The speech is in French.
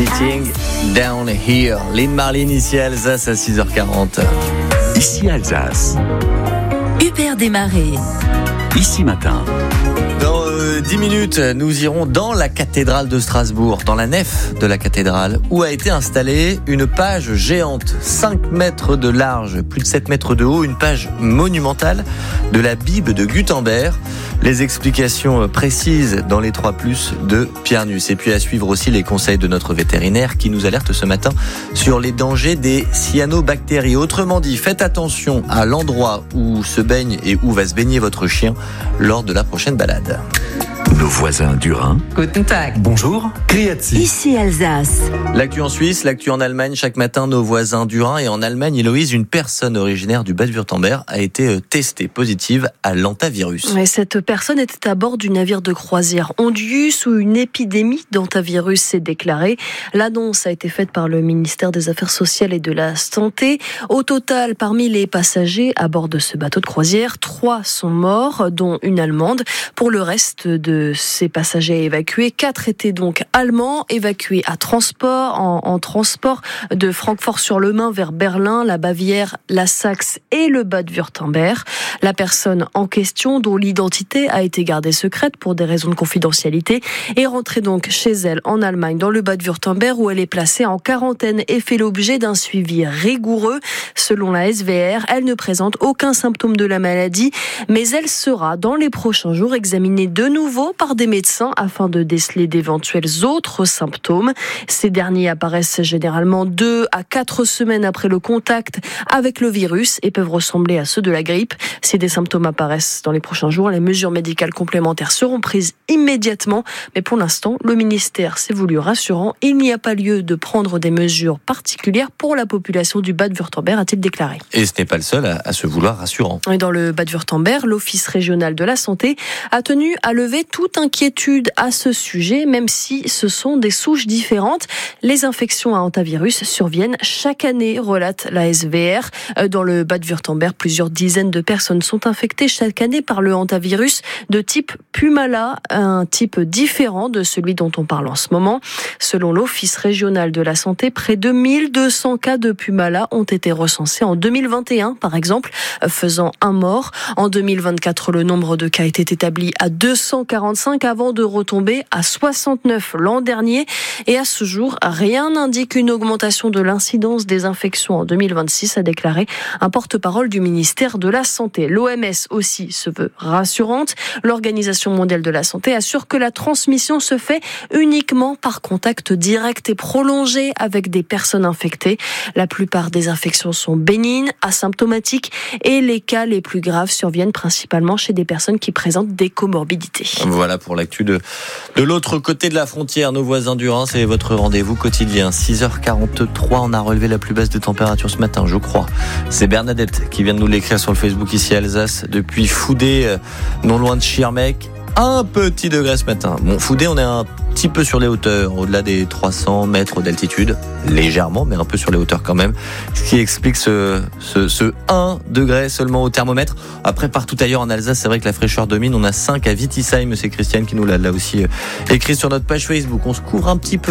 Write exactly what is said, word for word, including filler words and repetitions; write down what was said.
Sitting Down Here. Lynn Marlin, ici à Alsace à six heures quarante. Ici Alsace. Hubert Desmarais. Ici matin. Dans euh, dix minutes, nous irons dans la cathédrale de Strasbourg, dans la nef de la cathédrale, où a été installée une page géante, cinq mètres de large, plus de sept mètres de haut, une page monumentale de la Bible de Gutenberg. Les explications précises dans les trois plus de Pierre Nuss. Et puis à suivre aussi les conseils de notre vétérinaire qui nous alerte ce matin sur les dangers des cyanobactéries. Autrement dit, faites attention à l'endroit où se baigne et où va se baigner votre chien lors de la prochaine balade. Nos voisins du Rhin. Guten Tag. Bonjour. Créatif. Ici Alsace. L'actu en Suisse, l'actu en Allemagne, chaque matin nos voisins du Rhin. Et en Allemagne, Héloïse, une personne originaire du Bade-Wurtemberg a été testée positive à l'hantavirus. Et cette personne était à bord du navire de croisière Hondius où une épidémie d'hantavirus s'est déclarée. L'annonce a été faite par le ministère des Affaires sociales et de la Santé. Au total, parmi les passagers à bord de ce bateau de croisière, trois sont morts, dont une Allemande. Pour le reste de ces passagers évacués, quatre étaient donc allemands, évacués à transport, en, en transport de Francfort-sur-le-Main vers Berlin, la Bavière, la Saxe et le Bade-Wurtemberg. La personne en question, dont l'identité a été gardée secrète pour des raisons de confidentialité, est rentrée donc chez elle en Allemagne, dans le Bade-Wurtemberg, où elle est placée en quarantaine et fait l'objet d'un suivi rigoureux. Selon la S V R, elle ne présente aucun symptôme de la maladie, mais elle sera dans les prochains jours examinée de nouveau par des médecins afin de déceler d'éventuels autres symptômes. Ces derniers apparaissent généralement deux à quatre semaines après le contact avec le virus et peuvent ressembler à ceux de la grippe. Si des symptômes apparaissent dans les prochains jours, les mesures médicales complémentaires seront prises immédiatement. Mais pour l'instant, le ministère s'est voulu rassurant. Il n'y a pas lieu de prendre des mesures particulières pour la population du Bade-Wurtemberg, a-t-il déclaré. Et ce n'est pas le seul à, à se vouloir rassurant. Et dans le Bade-Wurtemberg, l'Office régional de la santé a tenu à lever toute inquiétude à ce sujet, même si ce sont des souches différentes. Les infections à hantavirus surviennent chaque année, relate la S V R. Dans le Bade-Wurtemberg, plusieurs dizaines de personnes sont infectées chaque année par le hantavirus de type Pumala, un type différent de celui dont on parle en ce moment. Selon l'Office régional de la santé, près de mille deux cents cas de Pumala ont été recensés en deux mille vingt et un, par exemple, faisant un mort. En deux mille vingt-quatre, le nombre de cas était établi à deux cent quarante-cinq avant de retomber à soixante-neuf l'an dernier. Et à ce jour, rien n'indique une augmentation de l'incidence des infections en deux mille vingt-six, a déclaré un porte-parole du ministère de la Santé. L'O M S aussi se veut rassurante. L'Organisation mondiale de la santé assure que la transmission se fait uniquement par contact direct et prolongé avec des personnes infectées. La plupart des infections sont bénignes, asymptomatiques et les cas les plus graves surviennent principalement chez des personnes qui présentent des comorbidités. Voilà pour l'actu de, de l'autre côté de la frontière. Nos voisins du Rhin, c'est votre rendez-vous quotidien. six heures quarante-trois, on a relevé la plus basse de température ce matin, je crois. C'est Bernadette qui vient de nous l'écrire sur le Facebook ici à Alsace, depuis Foudé, non loin de Schirmeck. Un petit degré ce matin. Bon, Foudé, on est un petit peu sur les hauteurs, au-delà des trois cents mètres d'altitude, légèrement, mais un peu sur les hauteurs quand même, ce qui explique ce, ce, ce un degré seulement au thermomètre. Après, partout ailleurs en Alsace, c'est vrai que la fraîcheur domine. On a cinq à Wittisheim, c'est Christiane qui nous l'a là aussi écrit sur notre page Facebook. On se couvre un petit peu.